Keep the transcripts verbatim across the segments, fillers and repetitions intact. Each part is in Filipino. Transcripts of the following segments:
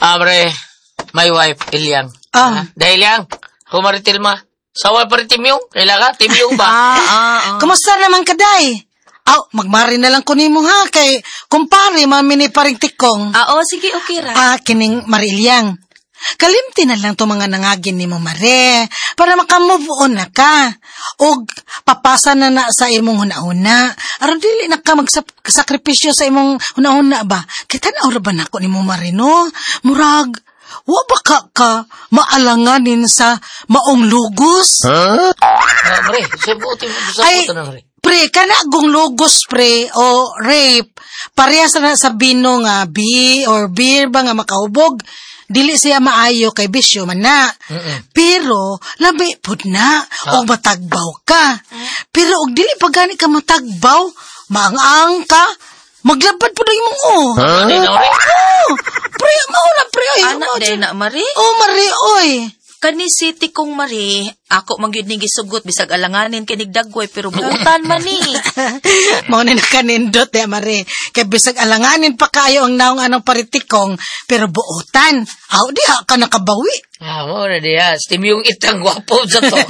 Abre, my wife, Ilyang. Ah. Dahil Ilyang, kumaritil ma. Sawal pa rin timyong. Kailangan, timyong ba? Ah, ah, ah. Kumusta naman ka, day? Aw, magmari na lang kunin mo ha, kay kumpare, mamini pa rin tikong. Ah, oh, sige, okay ra. Ah, kining Marilyang. Kalimti na lang to mga nangagin ni mo, Mare, para makamove on na ka. O papasa na na sa imong huna-huna. Aron dili na ka magsakripisyo sa imong huna-huna ba? Kita na ora ba na ko ni mo, Mare, no? Murag, wa ba ka ka maalanganin sa maong lugos? Huh? Ah, Mare, sabuti mo sa Ay, puto na, Mare. Pre, kana gong logos, pre, o rape, parehas na sa bino nga B or beer ba nga makahubog, dili siya maayo kay bisyo man na. Mm-mm. Pero, labi pud na, Ah. o matagbaw ka. Pero, og dili pa gani ka matagbaw, maang ka, maglabad po na imong o. Huh? Di na, Mare. Oh, pre, mauna, pre, ay, Anak mao, day na, Mari. oh, Mari, oy. Kani city kong Mari, ako mangyud ning gisugot bisag alanganin kinig dagway pero buutan man ni. Mao na nakanindot ya, Mari. Kay bisag alanganin pa kayo ang naong anong paritikong, pero buotan. Aw, di ha ka nakabawi. Ah, mo na diya. Timyong itang gwapo sa to.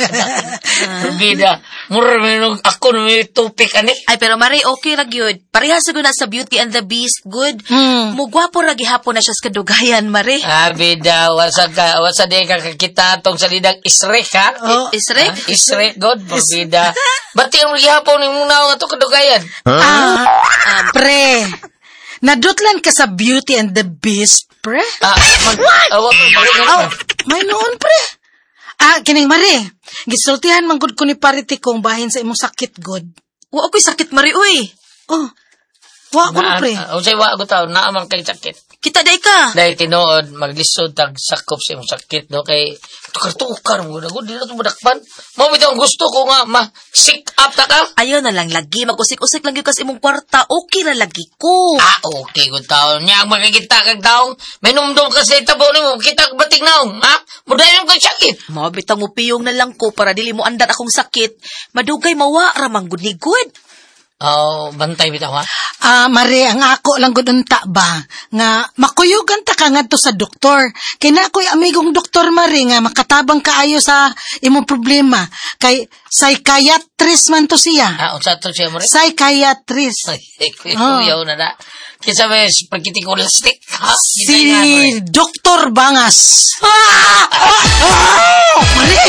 Bida. Mura minong ako na may tupik ani. Ay pero Mari, okay ra gyud. Parehas gyud na sa Beauty and the Beast, good. Hmm. Mugwapo ra gihapon na siya sa kadugayan, Mari. Ah, bida. Wasa ka, wasa di ka kakita atong salidang isrek, ha? Oh. Isrek? Ah, isrek, God. Bida. Bati ang magyapon ni mong naong ato kadugayan. Ah, pre. Nadutlan ka sa Beauty and the Beast, pre? Ah, mag... What? Oh, may noon, pre. Ah, kining Mari. Gisultihan man gud ko ni paritikong bahin sa imong sakit, god. Wa ako'y sakit, Mari, uy. Oh, wa ko na, pre. O say, wa ko tao, naamang kay sakit. Kita day ka. Dahil tinuod, maglisod, tag sakop sa imong sakit, no? Kay, tukar-tukar mo na, good, di na ito madakpan. Mabit ang gusto ko nga, ma-sick up na ka. Ayaw na lang lagi. Mag-usik-usik lang yung kas imong kwarta. Okay na lagi ko. Ah, okay, good tao. Niya, makikita kag taong, may numdum ka sa itabo ni mo, kita kag bating naong, ha? Mudayon kang sakit. Mabitang mo piyong na lang ko para dili mo andar akong sakit. Madugay mawa ramang good ni good. Oh, bantay bitaw, ha? Ah, Mari, ang ako lang gud unta ba nga makuyugan ta ka ngadto sa doktor. Kay na ako'y amigong doktor, Mari, nga makatabang kaayo sa imong problema. Kay psychiatrist man to siya. Ah, unsa to siya mo rin? Psychiatrist. Ay, Oh. kuyaw na na. Kisa may pagkiting ko stick, ha? Si Doktor Bangas. Ah! Ah! Ah! Mari!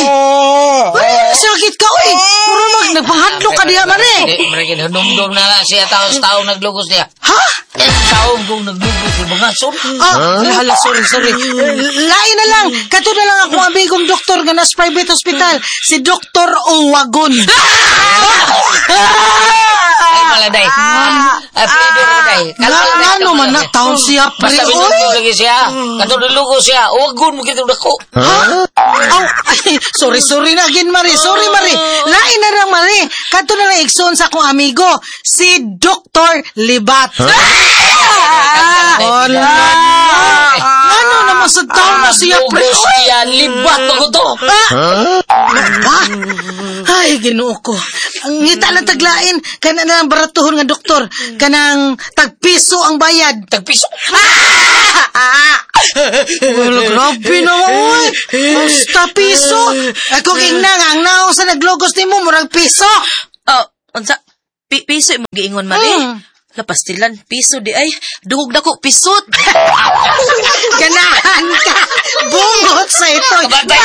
Ay, sakit ka, uy! Puro mag, nagpanghadlok ka diya, Mari! Hindi, marikin, hunumdum na na siya, taos-taong naglugos niya. Ha? Taong kong naglugos niya, mga son. Ah, hala, sorry, sorry. Lain na lang. Kato na lang akong amigong doktor nga nas private hospital. Si Doktor Owagon. Ay, maladay. Ay, pwede rin, day. Nga, ano man na, taon siya, pre. Basta Oy! binugos lagi siya. Kato naglugos siya. Uwagun mo kitong dako. Ha? Aw, ay, sorry, sorry na again, Mari. Sorry, Mari. Lain na lang, Mari. Kato na lang ikson sa akong amigo. Si Doktor Libat. Oh, la. Ano naman sa taon na siya, pre? Naglugos siya. Libat ako to. Ah, ay, ginoo ko. Ang ngita na taglain, kana na lang baratuhon nga doktor, kanang tagpiso ang bayad. Tagpiso. Wala, grabe naman, uy. Basta piso. Ako king na nga, ang naong sa naglogos ni mo, murag piso. Oh, unsa? Pi piso mo giingon, Mari. Mm. Lapastilan, piso di ay. Dugog dako, pisot. Ganahan ka. Bungot sa ito. Kabatay